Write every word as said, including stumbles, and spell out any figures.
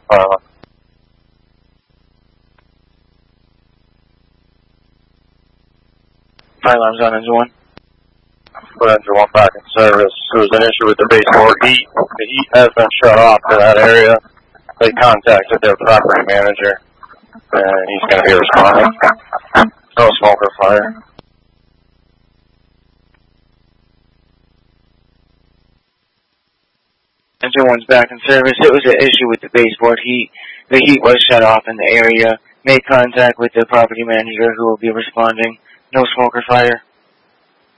Uh, Fire alarms on engine one. Put engine one back in service. There was an issue with the baseboard heat. The heat has been shut off to that area. They contacted their property manager, and he's going to be responding. No smoke or fire. Engine one's back in service. It was an issue with the baseboard heat. The heat was shut off in the area. Made contact with the property manager who will be responding. No smoke or fire.